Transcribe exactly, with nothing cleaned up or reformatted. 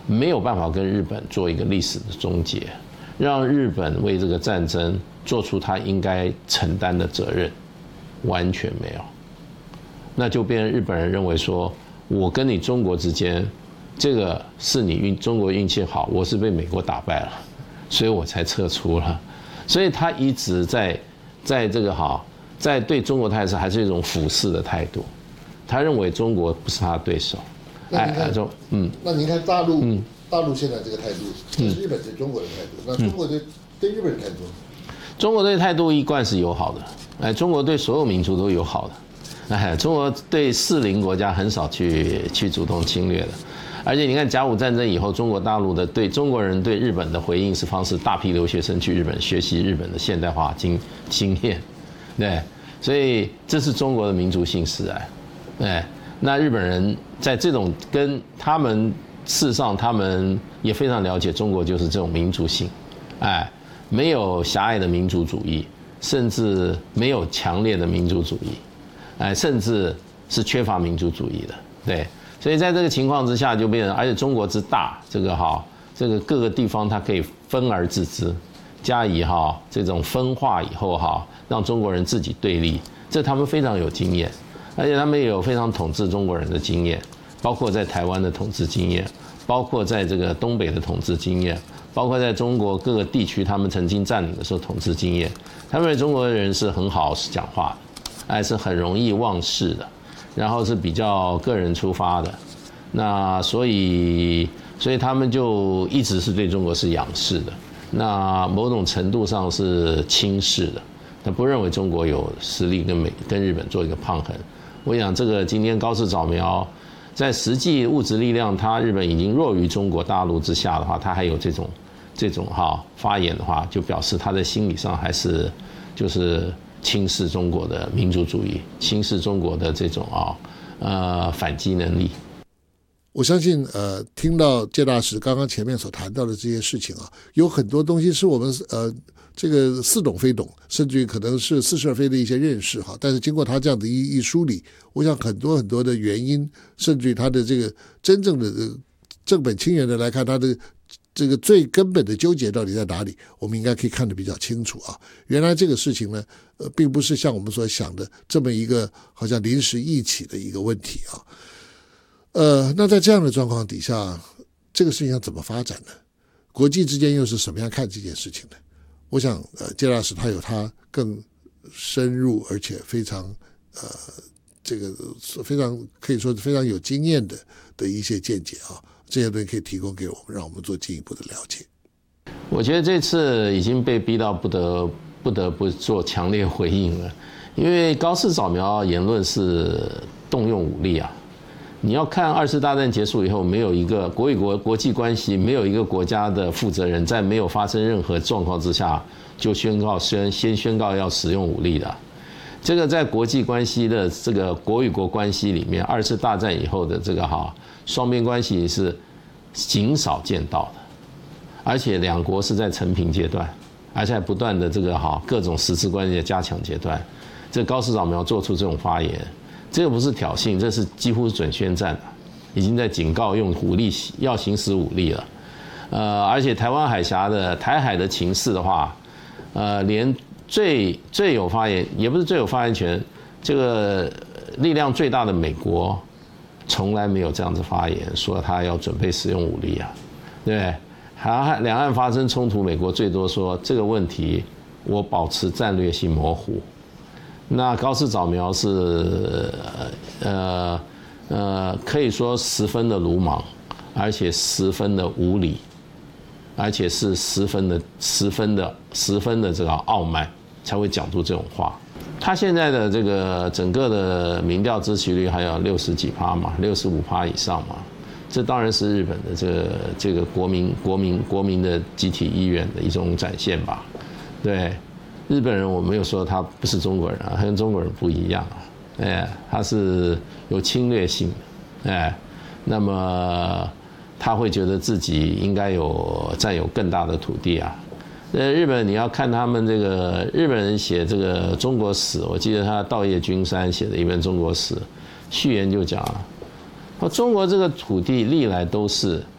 没有办法跟日本做一个历史的终结，让日本为这个战争做出他应该承担的责任，完全没有。那就变成日本人认为说，我跟你中国之间，这个是你运中国运气好，我是被美国打败了，所以我才撤出了。所以他一直在在这个哈，在对中国态势还是一种俯视的态度，他认为中国不是他的对手。 那您看， 就嗯， 那您看大陆，嗯、大陆现在这个态度，这是日本对中国的态度，那中国对对日本的态度， 中国对态度一贯是友好的，哎，中国对所有民族都友好的。哎，中国对适邻国家很少去去主动侵略的，而且你看甲午战争以后，中国大陆的对中国人对日本的回应是方式，大批留学生去日本学习日本的现代化经经验，对，所以这是中国的民族性使然，对，那日本人在这种跟他们事实上他们也非常了解中国就是这种民族性，哎，没有狭隘的民族主义，甚至没有强烈的民族主义。哎，甚至是缺乏民族主义的，对，所以在这个情况之下，就变成，而且中国之大，这个哈，这个各个地方它可以分而治之，加以哈这种分化以后哈，让中国人自己对立，这他们非常有经验，而且他们也有非常统治中国人的经验，包括在台湾的统治经验，包括在这个东北的统治经验，包括在中国各个地区他们曾经占领的时候统治经验，他们认为中国人是很好讲话的。还是很容易忘事的，然后是比较个人出发的，那所以所以他们就一直是对中国是仰视的，那某种程度上是轻视的，他不认为中国有实力跟美跟日本做一个抗衡。我想这个今天高市早苗在实际物质力量，他日本已经弱于中国大陆之下的话，他还有这种这种哈发言的话，就表示他在心理上还是就是轻视中国的民族主义，轻视中国的这种啊呃反击能力。 我相信呃，听到介大使刚刚前面所谈到的这些事情啊，有很多东西是我们呃这个似懂非懂，甚至于可能是似是而非的一些认识哈。但是经过他这样的一一梳理，我想很多很多的原因，甚至于他的这个真正的正本清源的来看，他的这个最根本的纠结到底在哪里，我们应该可以看得比较清楚啊。原来这个事情呢，呃，并不是像我们所想的这么一个好像临时一起的一个问题啊。呃，那在这样的状况底下，这个事情要怎么发展呢？国际之间又是什么样看这件事情呢？我想，呃，介大使他有他更深入而且非常呃这个非常可以说是非常有经验的的一些见解啊。这些东西可以提供给我们，让我们做进一步的了解。 我觉得这次已经被逼到不得不得不做强烈回应了，因为高市早苗言论是动用武力啊。你要看二次大战结束以后，没有一个国与国国际关系，没有一个国家的负责人在没有发生任何状况之下就宣告宣先宣告要使用武力的。这个在国际关系的这个国与国关系里面，二次大战以后的这个哈双边关系是极少见到的，而且两国是在成平阶段，而且还不断的这个哈各种实质关系的加强阶段。这高市早苗做出这种发言，这个不是挑衅，这是几乎是准宣战了，已经在警告用武力要行使武力了。呃，而且台湾海峡的台海的情势的话，呃，连最最有发言，也不是最有发言权，这个力量最大的美国，从来没有这样子发言，说他要准备使用武力啊，对不对？还两岸发生冲突，美国最多说这个问题我保持战略性模糊。那高市早苗是呃呃可以说十分的鲁莽，而且十分的无理，而且是十分的十分的十分的这个傲慢，才会讲出这种话。他现在的这个整个的民调支持率还有六十几趴嘛，六十五趴以上嘛，这当然是日本的这个这个国民国民国民的集体意愿的一种展现吧。对，日本人我没有说他不是中国人啊，他跟中国人不一样啊，哎，他是有侵略性的，哎，那么他会觉得自己应该有占有更大的土地啊。呃，日本你要看他们这个日本人写这个中国史，我记得他稻叶君山写的一本中国史，序言就讲啊，中国这个土地历来都是